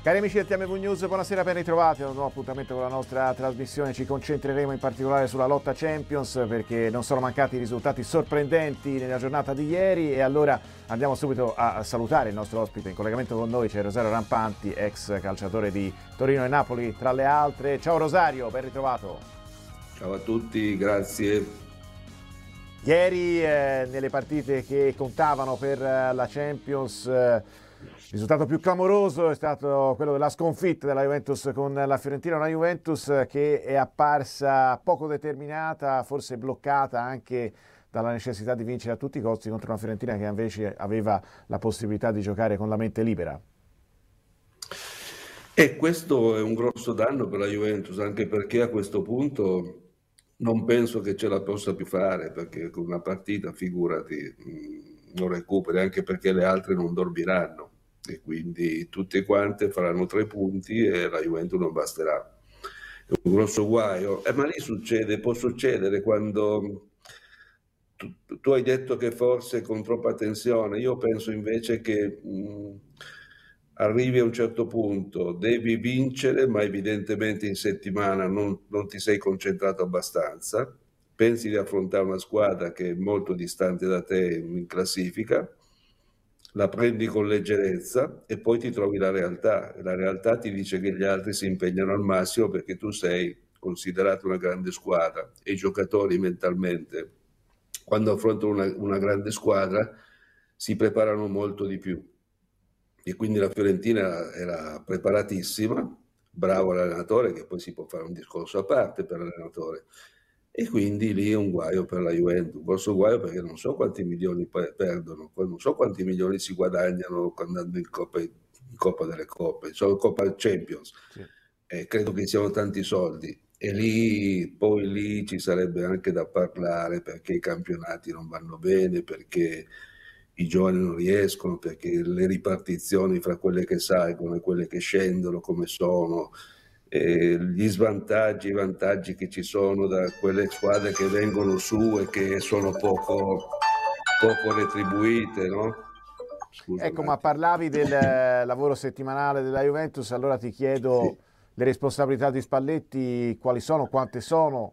Cari amici del TMV News, buonasera, ben ritrovati a un nuovo appuntamento con la nostra trasmissione. Ci concentreremo in particolare sulla lotta Champions perché non sono mancati risultati sorprendenti nella giornata di ieri e allora andiamo subito a salutare il nostro ospite. In collegamento con noi c'è Rosario Rampanti, ex calciatore di Torino e Napoli tra le altre. Ciao Rosario, ben ritrovato. Ciao a tutti, grazie. Ieri nelle partite che contavano per la Champions il risultato più clamoroso è stato quello della sconfitta della Juventus con la Fiorentina, una Juventus che è apparsa poco determinata, forse bloccata anche dalla necessità di vincere a tutti i costi contro una Fiorentina che invece aveva la possibilità di giocare con la mente libera. E questo è un grosso danno per la Juventus, anche perché a questo punto non penso che ce la possa più fare, perché con una partita, figurati, non recuperi, anche perché le altre non dormiranno. E quindi tutte quante faranno 3 punti e la Juventus non basterà. È un grosso guaio. Ma lì può succedere quando tu hai detto che forse con troppa tensione, io penso invece che arrivi a un certo punto, devi vincere, ma evidentemente in settimana non ti sei concentrato abbastanza, pensi di affrontare una squadra che è molto distante da te in classifica, la prendi con leggerezza e poi ti trovi la realtà. La realtà ti dice che gli altri si impegnano al massimo perché tu sei considerato una grande squadra e i giocatori mentalmente, quando affrontano una grande squadra, si preparano molto di più. E quindi la Fiorentina era preparatissima, bravo l'allenatore, che poi si può fare un discorso a parte per l'allenatore. E quindi lì è un guaio per la Juventus, un grosso guaio perché non so quanti milioni perdono, poi non so quanti milioni si guadagnano andando in Coppa delle Coppe, solo Coppa Champions. Sì. Credo che siano tanti soldi. E lì, poi lì ci sarebbe anche da parlare perché i campionati non vanno bene, perché i giovani non riescono, perché le ripartizioni fra quelle che salgono e quelle che scendono come sono, gli svantaggi, i vantaggi che ci sono da quelle squadre che vengono su e che sono poco retribuite, no? Scusa Ecco, un ma attimo. parlavi del lavoro settimanale della Juventus, allora ti chiedo Sì. le responsabilità di Spalletti, quali sono, quante sono?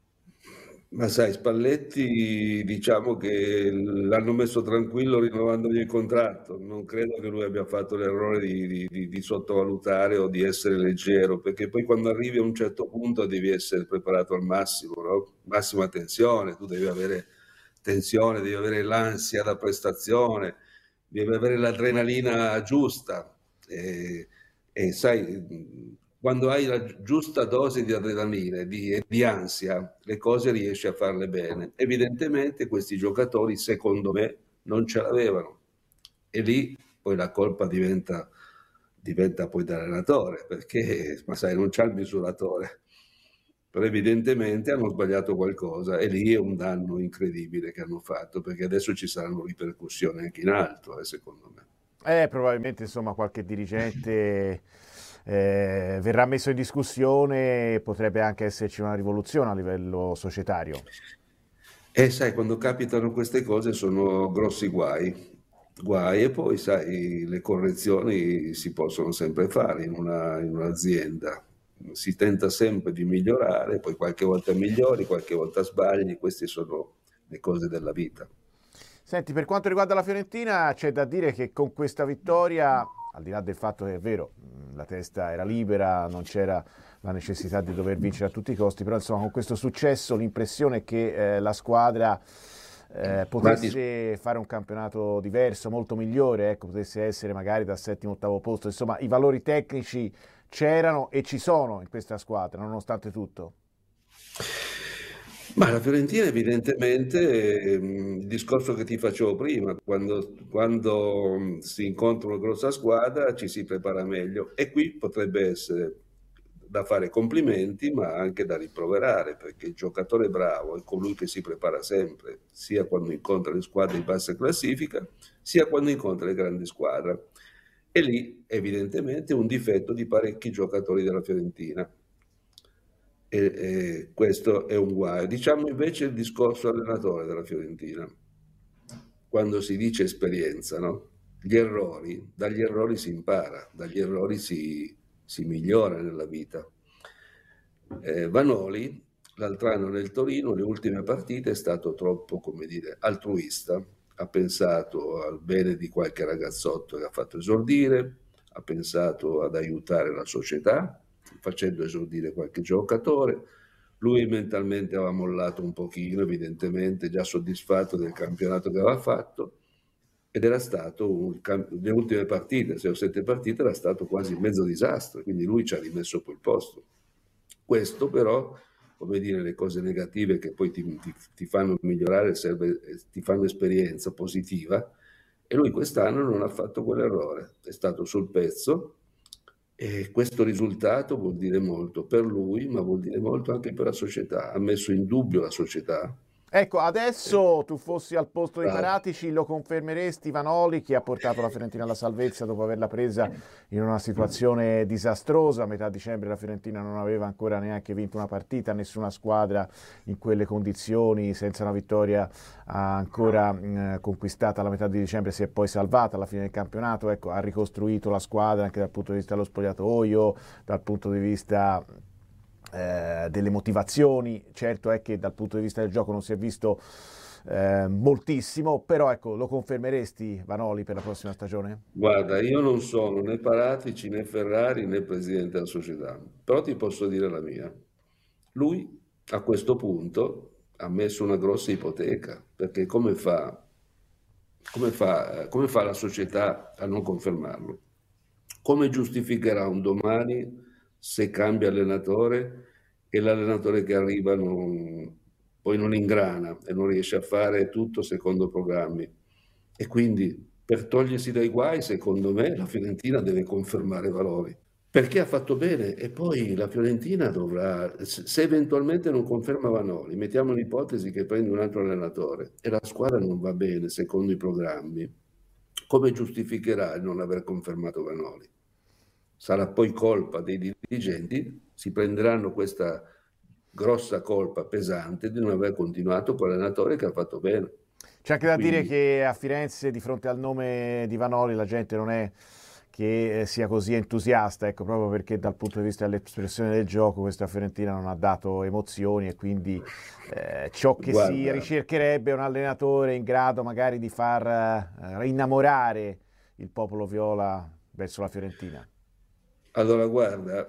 Ma sai, Spalletti diciamo che l'hanno messo tranquillo rinnovandogli il contratto. Non credo che lui abbia fatto l'errore di sottovalutare o di essere leggero, perché poi quando arrivi a un certo punto devi essere preparato al massimo, no? Massima tensione, tu devi avere tensione, devi avere l'ansia da prestazione, devi avere l'adrenalina giusta. E sai, quando hai la giusta dose di adrenalina e di ansia, le cose riesci a farle bene. Evidentemente questi giocatori, secondo me, non ce l'avevano. E lì poi la colpa diventa poi dall'allenatore, perché, ma sai, non c'ha il misuratore. Però evidentemente hanno sbagliato qualcosa e lì è un danno incredibile che hanno fatto, perché adesso ci saranno ripercussioni anche in alto, secondo me. Probabilmente insomma qualche dirigente verrà messo in discussione e potrebbe anche esserci una rivoluzione a livello societario. E sai, quando capitano queste cose sono grossi guai e poi sai, le correzioni si possono sempre fare in un'azienda. Si tenta sempre di migliorare, poi qualche volta migliori, qualche volta sbagli, queste sono le cose della vita. Senti, per quanto riguarda la Fiorentina, c'è da dire che con questa vittoria, al di là del fatto che è vero, la testa era libera, non c'era la necessità di dover vincere a tutti i costi, però insomma con questo successo l'impressione è che la squadra potesse fare un campionato diverso, molto migliore, ecco, potesse essere magari dal settimo, ottavo posto, insomma i valori tecnici c'erano e ci sono in questa squadra, nonostante tutto. Ma la Fiorentina evidentemente, il discorso che ti facevo prima, quando si incontra una grossa squadra ci si prepara meglio e qui potrebbe essere da fare complimenti ma anche da rimproverare perché il giocatore bravo è colui che si prepara sempre, sia quando incontra le squadre in bassa classifica, sia quando incontra le grandi squadre. E lì evidentemente un difetto di parecchi giocatori della Fiorentina. E questo è un guaio. Diciamo invece il discorso allenatore della Fiorentina, quando si dice esperienza, no? dagli errori si impara, dagli errori si migliora nella vita. Vanoli l'altro anno nel Torino, le ultime partite, è stato troppo, come dire, altruista, ha pensato al bene di qualche ragazzotto che ha fatto esordire, ha pensato ad aiutare la società, facendo esordire qualche giocatore. Lui mentalmente aveva mollato un pochino, evidentemente, già soddisfatto del campionato che aveva fatto, ed era stato, le ultime partite, 6 o 7 partite, era stato quasi un mezzo disastro, quindi lui ci ha rimesso poi il posto. Questo però, come dire, le cose negative che poi ti fanno migliorare, ti fanno esperienza positiva, e lui quest'anno non ha fatto quell'errore, è stato sul pezzo, e questo risultato vuol dire molto per lui, ma vuol dire molto anche per la società. Ha messo in dubbio la società. Ecco, adesso tu fossi al posto di Paratici, lo confermeresti Vanoli, che ha portato la Fiorentina alla salvezza dopo averla presa in una situazione disastrosa? A metà dicembre la Fiorentina non aveva ancora neanche vinto una partita, nessuna squadra in quelle condizioni, senza una vittoria ancora conquistata alla metà di dicembre, si è poi salvata alla fine del campionato. Ecco, ha ricostruito la squadra anche dal punto di vista dello spogliatoio, dal punto di vista delle motivazioni. Certo è che dal punto di vista del gioco non si è visto moltissimo, però ecco, lo confermeresti Vanoli per la prossima stagione? Guarda, io non sono né Paratici né Ferrari né presidente della società, però ti posso dire la mia. Lui a questo punto ha messo una grossa ipoteca, perché come fa la società a non confermarlo? Come giustificherà un domani se cambia allenatore e l'allenatore che arriva poi non ingrana e non riesce a fare tutto secondo programmi? E quindi per togliersi dai guai, secondo me, la Fiorentina deve confermare Valori. Perché ha fatto bene, e poi la Fiorentina dovrà, se eventualmente non conferma Vanoli, mettiamo l'ipotesi che prende un altro allenatore e la squadra non va bene secondo i programmi, come giustificherà il non aver confermato Vanoli? Sarà poi colpa dei dirigenti, si prenderanno questa grossa colpa pesante di non aver continuato con l'allenatore che ha fatto bene. C'è anche da dire che a Firenze, di fronte al nome di Vanoli, la gente non è che sia così entusiasta, ecco, proprio perché dal punto di vista dell'espressione del gioco questa Fiorentina non ha dato emozioni, e quindi ciò che si ricercherebbe è un allenatore in grado magari di far rinnamorare il popolo viola verso la Fiorentina. Allora, guarda,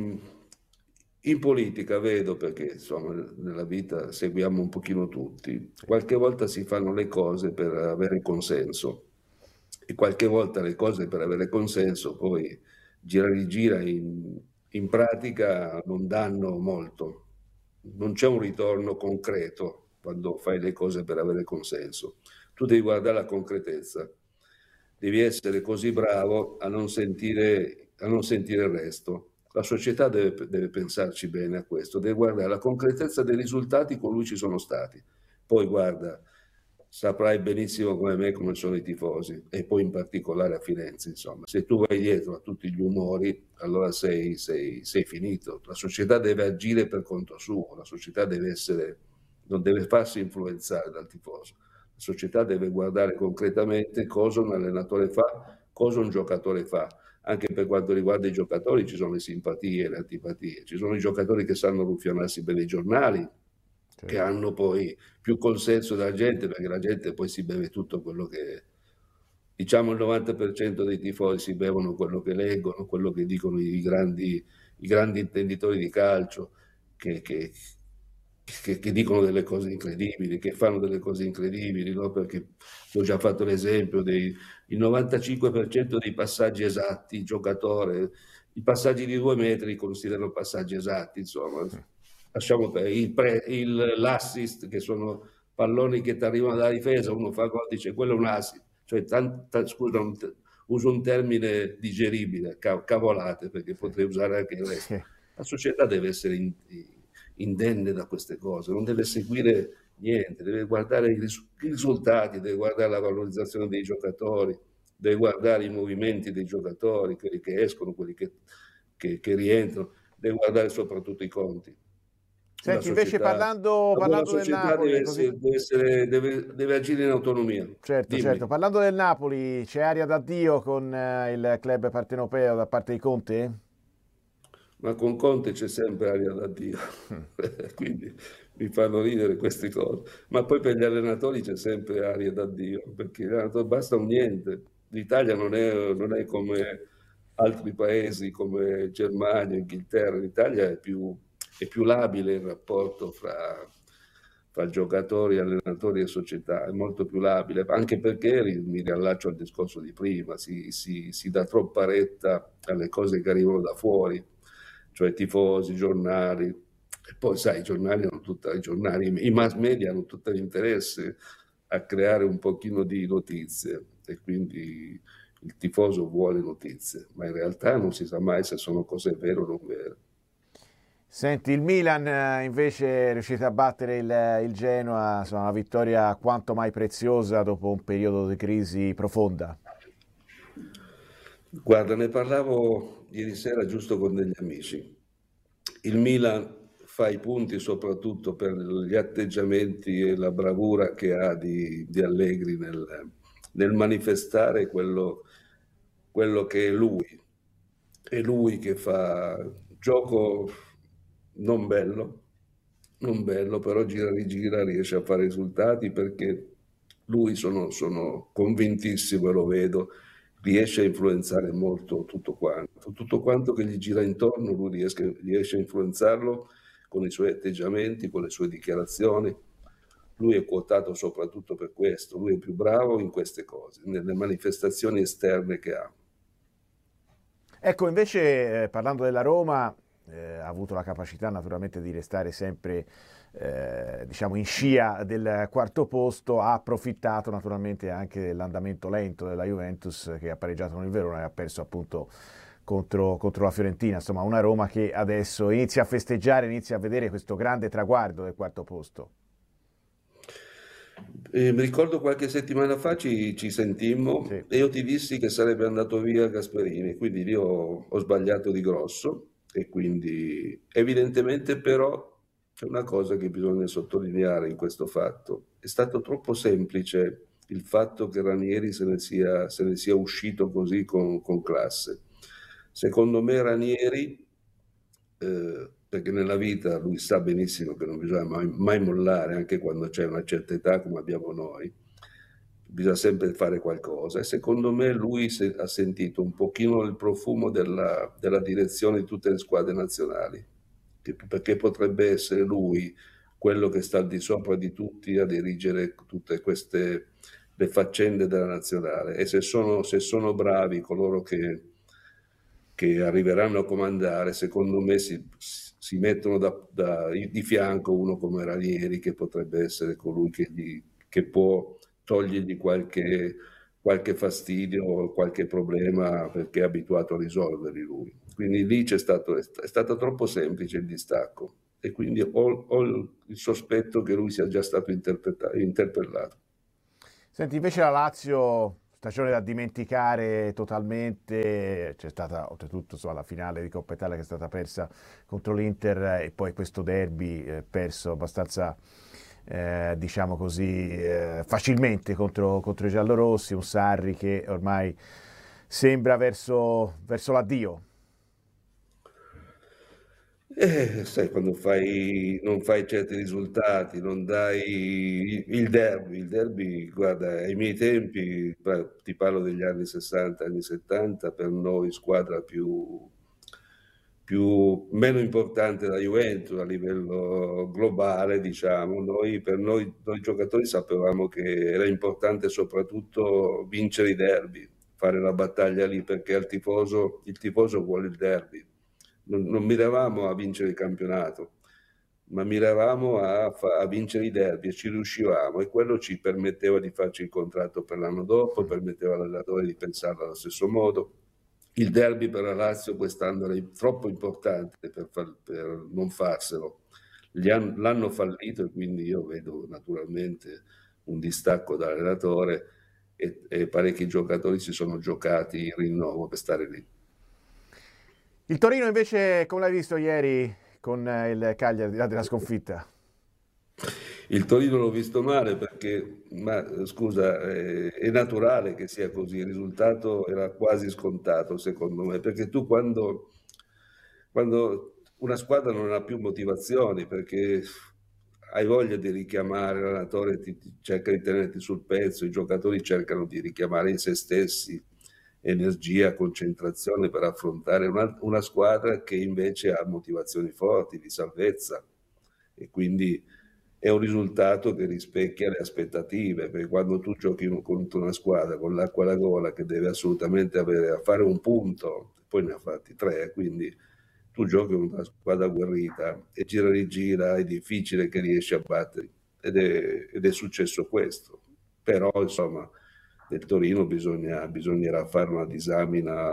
in politica vedo, perché insomma nella vita seguiamo un pochino tutti, qualche volta si fanno le cose per avere consenso, e qualche volta le cose per avere consenso poi gira e rigira in pratica non danno molto, non c'è un ritorno concreto quando fai le cose per avere consenso. Tu devi guardare la concretezza, devi essere così bravo a non sentire il resto. La società deve pensarci bene a questo, deve guardare la concretezza dei risultati con cui ci sono stati. Poi guarda, saprai benissimo come me come sono i tifosi, e poi in particolare a Firenze, insomma. Se tu vai dietro a tutti gli umori, allora sei finito. La società deve agire per conto suo, la società non deve farsi influenzare dal tifoso. La società deve guardare concretamente cosa un allenatore fa, cosa un giocatore fa. Anche per quanto riguarda i giocatori ci sono le simpatie e le antipatie, ci sono i giocatori che sanno ruffianarsi bene i giornali, che hanno poi più consenso della gente, perché la gente poi si beve tutto quello che, diciamo, il 90% dei tifosi si bevono quello che leggono, quello che dicono i grandi intenditori di calcio, che dicono delle cose incredibili, che fanno delle cose incredibili, no? Perché ho già fatto l'esempio il 95% dei passaggi esatti, il giocatore, i passaggi di 2 metri considerano passaggi esatti, insomma. Lasciamo l'assist, che sono palloni che ti arrivano dalla difesa, uno fa gol, dice quello è un assist, cioè scusa, uso un termine digeribile, cavolate, perché potrei usare anche il resto. La società deve essere indenne da queste cose, non deve seguire niente, deve guardare i risultati, deve guardare la valorizzazione dei giocatori, deve guardare i movimenti dei giocatori, quelli che escono, quelli che rientrano, deve guardare soprattutto i conti. La Senti, invece società, la buona parlando del società Napoli, così, deve agire in autonomia. certo, certo, Dimmi. parlando del Napoli, c'è aria d'addio con il club partenopeo da parte di Conte? Ma con Conte c'è sempre aria da Dio, quindi mi fanno ridere queste cose. Ma poi per gli allenatori c'è sempre aria da Dio, perché l'allenatore basta un niente. L'Italia non è come altri paesi come Germania, Inghilterra. L'Italia è più labile il rapporto fra giocatori, allenatori e società, è molto più labile, anche perché mi riallaccio al discorso di prima, si dà troppa retta alle cose che arrivano da fuori, cioè tifosi, giornali. E poi, sai, i giornali, i mass media hanno tutto l'interesse a creare un pochino di notizie e quindi il tifoso vuole notizie, ma in realtà non si sa mai se sono cose vere o non vere. Senti, il Milan invece è riuscito a battere il Genoa, insomma, una vittoria quanto mai preziosa dopo un periodo di crisi profonda. Guarda, ne parlavo ieri sera giusto con degli amici. Il Milan fa i punti soprattutto per gli atteggiamenti e la bravura che ha di Allegri nel manifestare quello che è lui. È lui che fa gioco non bello, non bello, però gira e rigira riesce a fare risultati perché lui sono convintissimo e lo vedo, riesce a influenzare molto tutto quanto che gli gira intorno, lui riesce a influenzarlo con i suoi atteggiamenti, con le sue dichiarazioni. Lui è quotato soprattutto per questo, lui è più bravo in queste cose, nelle manifestazioni esterne che ha. Ecco, invece, parlando della Roma, ha avuto la capacità naturalmente di restare sempre, diciamo, in scia del quarto posto, ha approfittato naturalmente anche dell'andamento lento della Juventus che ha pareggiato con il Verona e ha perso appunto contro la Fiorentina. Insomma, una Roma che adesso inizia a festeggiare, inizia a vedere questo grande traguardo del quarto posto. Mi ricordo qualche settimana fa ci sentimmo Sì. e io ti dissi che sarebbe andato via Gasperini, quindi lì ho sbagliato di grosso e quindi evidentemente però c'è una cosa che bisogna sottolineare in questo fatto. È stato troppo semplice il fatto che Ranieri se ne sia uscito così con classe. Secondo me Ranieri, perché nella vita lui sa benissimo che non bisogna mai mollare, anche quando c'è una certa età come abbiamo noi, bisogna sempre fare qualcosa. E secondo me lui ha sentito un pochino il profumo della direzione di tutte le squadre nazionali, perché potrebbe essere lui quello che sta al di sopra di tutti a dirigere tutte queste le faccende della nazionale. E se sono bravi coloro che arriveranno a comandare, secondo me si mettono di fianco uno come Ranieri, che potrebbe essere colui che può togliergli qualche fastidio o qualche problema perché è abituato a risolverli lui. Quindi lì è stato troppo semplice il distacco e quindi ho il sospetto che lui sia già stato interpellato. Senti, invece la Lazio, stagione da dimenticare totalmente, c'è stata oltretutto insomma, la finale di Coppa Italia che è stata persa contro l'Inter e poi questo derby perso abbastanza, diciamo così, facilmente contro i giallorossi, un Sarri che ormai sembra verso l'addio. Sai, quando non fai certi risultati, non dai il derby, guarda, ai miei tempi, ti parlo degli anni 60, anni 70, per noi squadra meno importante della Juventus a livello globale, diciamo, noi giocatori sapevamo che era importante soprattutto vincere i derby, fare la battaglia lì, perché il tifoso vuole il derby. Non miravamo a vincere il campionato, ma miravamo a vincere i derby e ci riuscivamo e quello ci permetteva di farci il contratto per l'anno dopo, permetteva all'allenatore di pensarlo allo stesso modo. Il derby per la Lazio quest'anno era troppo importante per non farselo. L'hanno fallito e quindi io vedo naturalmente un distacco dall'allenatore e parecchi giocatori si sono giocati il rinnovo per stare lì. Il Torino invece, come l'hai visto ieri con il Cagliari al di là della sconfitta? Il Torino l'ho visto male perché, ma scusa, è naturale che sia così, il risultato era quasi scontato secondo me, perché tu quando una squadra non ha più motivazioni, perché hai voglia di richiamare, l'allenatore cerca di tenerti sul pezzo, i giocatori cercano di richiamare in se stessi energia, concentrazione per affrontare una squadra che invece ha motivazioni forti di salvezza e quindi è un risultato che rispecchia le aspettative, perché quando tu giochi contro una squadra con l'acqua alla gola che deve assolutamente avere a fare un punto, poi ne ha fatti 3, quindi tu giochi con una squadra agguerrita e gira e rigira, è difficile che riesci a battere ed è successo questo. Però insomma del Torino bisognerà fare una disamina.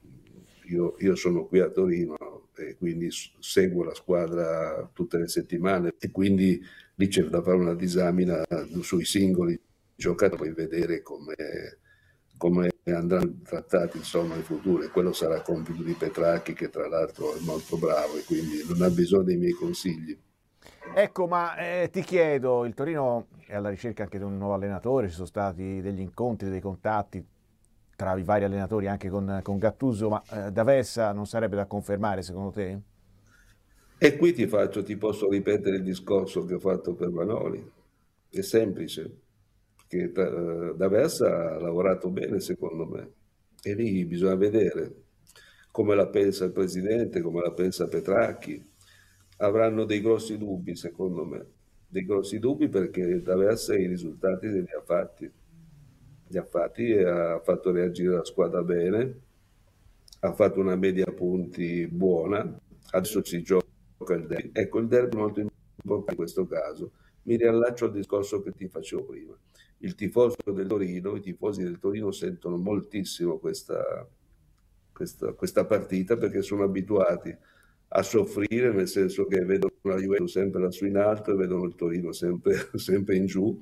Io sono qui a Torino e quindi seguo la squadra tutte le settimane e quindi lì c'è da fare una disamina sui singoli giocatori e vedere come andranno trattati insomma in futuro, e quello sarà compito di Petracchi, che tra l'altro è molto bravo e quindi non ha bisogno dei miei consigli. Ecco, ma ti chiedo, il Torino è alla ricerca anche di un nuovo allenatore, ci sono stati degli incontri, dei contatti tra i vari allenatori anche con Gattuso, ma D'Avessa non sarebbe da confermare secondo te? E qui ti posso ripetere il discorso che ho fatto per Vanoli. È semplice, che D'Aversa ha lavorato bene secondo me e lì bisogna vedere come la pensa il presidente, come la pensa Petracchi. Avranno dei grossi dubbi secondo me, dei grossi dubbi perché D'Aversa i risultati li ha fatti e ha fatto reagire la squadra bene, ha fatto una media punti buona, adesso si gioca il derby. Ecco, il derby è molto importante in questo caso. Mi riallaccio al discorso che ti facevo prima. Il tifoso del Torino, i tifosi del Torino sentono moltissimo questa partita perché sono abituati a soffrire, nel senso che vedono la Juventus sempre lassù in alto e vedono il Torino sempre, sempre in giù,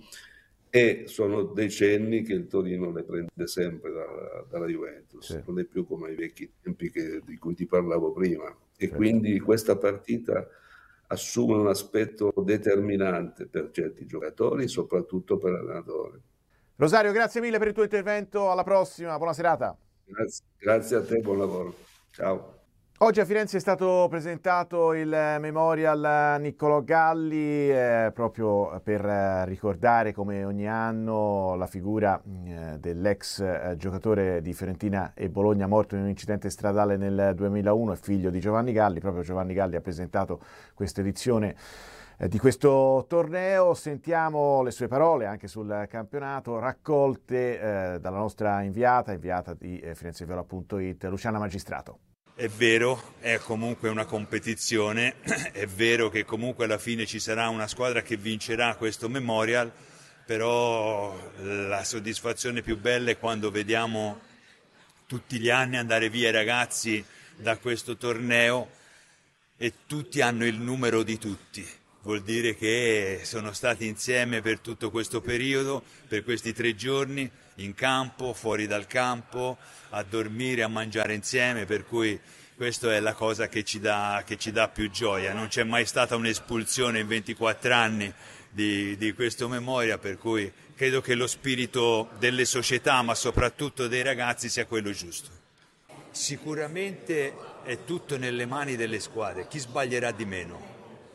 e sono decenni che il Torino le prende sempre dalla Juventus, Sì. non è più come ai vecchi tempi di cui ti parlavo prima, e Certo. quindi questa partita assume un aspetto determinante per certi giocatori, soprattutto per l'allenatore. Rosario, grazie mille per il tuo intervento, alla prossima, buona serata. Grazie a te, buon lavoro. Ciao. Oggi a Firenze è stato presentato il Memorial Niccolò Galli proprio per ricordare come ogni anno la figura dell'ex giocatore di Fiorentina e Bologna morto in un incidente stradale nel 2001 e figlio di Giovanni Galli. Proprio Giovanni Galli ha presentato questa edizione di questo torneo. Sentiamo le sue parole anche sul campionato raccolte dalla nostra inviata di firenzeviola.it, Luciana Magistrato. È vero, è comunque una competizione, è vero che comunque alla fine ci sarà una squadra che vincerà questo Memorial, però la soddisfazione più bella è quando vediamo tutti gli anni andare via i ragazzi da questo torneo e tutti hanno il numero di tutti. Vuol dire che sono stati insieme per tutto questo periodo, per questi 3 giorni, in campo, fuori dal campo, a dormire, a mangiare insieme, per cui questa è la cosa che ci dà più gioia. Non c'è mai stata un'espulsione in 24 anni di questo Memorial, per cui credo che lo spirito delle società, ma soprattutto dei ragazzi, sia quello giusto. Sicuramente è tutto nelle mani delle squadre, chi sbaglierà di meno.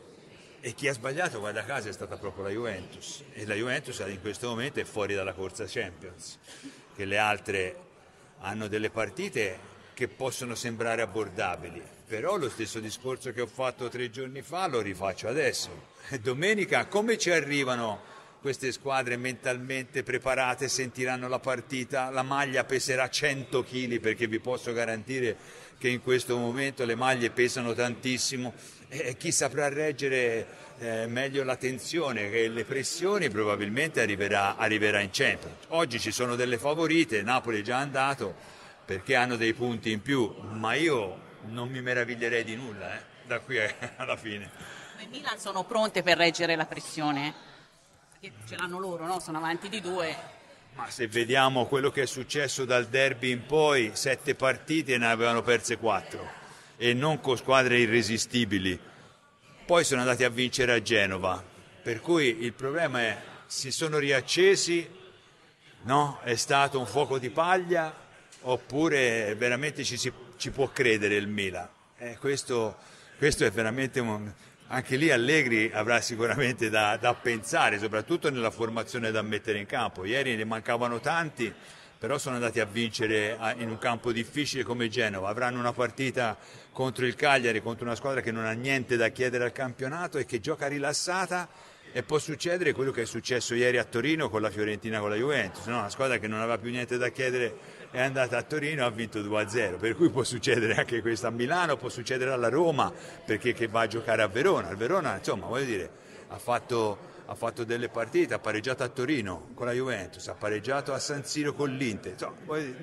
E chi ha sbagliato, guarda caso, è stata proprio la Juventus, e la Juventus in questo momento è fuori dalla corsa Champions, che le altre hanno delle partite che possono sembrare abbordabili, però lo stesso discorso che ho fatto 3 giorni fa lo rifaccio adesso. Domenica come ci arrivano queste squadre mentalmente preparate, sentiranno la partita, la maglia peserà 100 kg, perché vi posso garantire che in questo momento le maglie pesano tantissimo, e chi saprà reggere meglio la tensione e le pressioni probabilmente arriverà in Champions. Oggi ci sono delle favorite, Napoli è già andato perché hanno dei punti in più, ma io non mi meraviglierei di nulla da qui alla fine. Le Milan sono pronte per reggere la pressione? Perché ce l'hanno loro, no? Sono avanti di 2. Ma se vediamo quello che è successo dal derby in poi, 7 partite ne avevano perse 4, e non con squadre irresistibili. poi sono andati a vincere a Genova, per cui il problema è, si sono riaccesi, no? È stato un fuoco di paglia oppure veramente ci può credere il Milan? Questo è veramente anche lì Allegri avrà sicuramente da pensare, soprattutto nella formazione da mettere in campo. Ieri ne mancavano tanti, però sono andati a vincere in un campo difficile come Genova. Avranno una partita contro il Cagliari, contro una squadra che non ha niente da chiedere al campionato e che gioca rilassata, e può succedere quello che è successo ieri a Torino con la Fiorentina, con la Juventus, no? Una squadra che non aveva più niente da chiedere è andata a Torino e ha vinto 2-0, per cui può succedere anche questo a Milano, può succedere alla Roma, perché che va a giocare a Verona. Il Verona, insomma, voglio dire, ha fatto delle partite, ha pareggiato a Torino con la Juventus, ha pareggiato a San Siro con l'Inter. Insomma,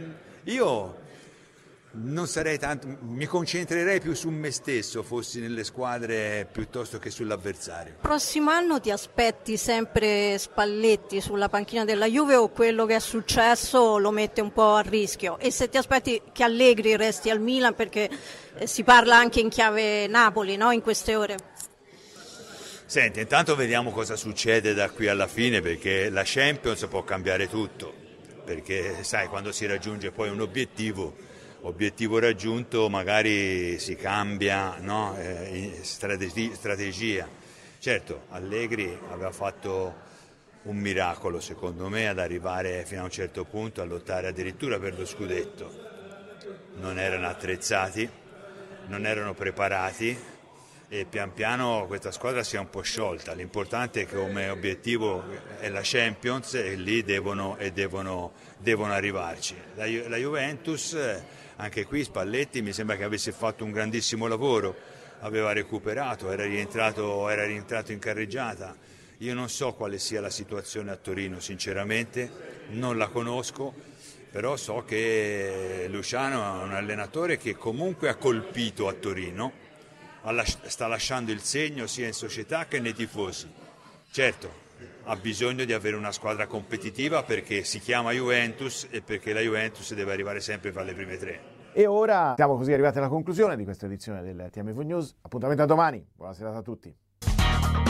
io non sarei tanto, mi concentrerei più su me stesso, fossi nelle squadre, piuttosto che sull'avversario. Prossimo anno ti aspetti sempre Spalletti sulla panchina della Juve, o quello che è successo lo mette un po' a rischio? E se ti aspetti che Allegri resti al Milan, perché si parla anche in chiave Napoli, no, in queste ore? Senti, intanto vediamo cosa succede da qui alla fine, perché la Champions può cambiare tutto, perché sai, quando si raggiunge poi un obiettivo raggiunto magari si cambia, no? Strategia. Certo, Allegri aveva fatto un miracolo secondo me ad arrivare fino a un certo punto a lottare addirittura per lo scudetto. Non erano attrezzati, non erano preparati e pian piano questa squadra si è un po' sciolta. L'importante è che come obiettivo è la Champions e lì devono arrivarci. La Juventus, anche qui Spalletti mi sembra che avesse fatto un grandissimo lavoro, aveva recuperato, era rientrato in carreggiata. Io non so quale sia la situazione a Torino, sinceramente, non la conosco, però so che Luciano è un allenatore che comunque ha colpito a Torino, sta lasciando il segno sia in società che nei tifosi. Certo, ha bisogno di avere una squadra competitiva perché si chiama Juventus e perché la Juventus deve arrivare sempre fra le prime tre. E ora siamo così arrivati alla conclusione di questa edizione del TMV News. Appuntamento a domani. Buona serata a tutti.